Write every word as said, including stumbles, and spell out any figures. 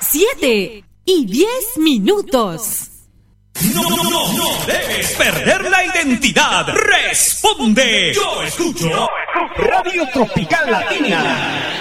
siete y diez minutos. No, no, no, no debes perder la identidad. Responde. Yo escucho. Yo escucho. Radio Tropical Latina.